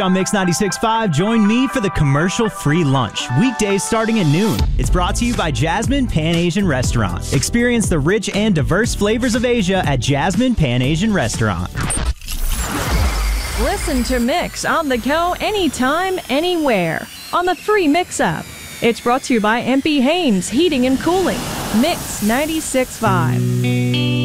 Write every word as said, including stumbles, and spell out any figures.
On Mix ninety-six point five, join me for the commercial-free lunch, weekdays starting at noon. It's brought to you by Jasmine Pan Asian Restaurant. Experience the rich and diverse flavors of Asia at Jasmine Pan Asian Restaurant. Listen to Mix on the go anytime, anywhere on the free Mix app. It's brought to you by M P Haynes Heating and Cooling. Mix ninety-six point five.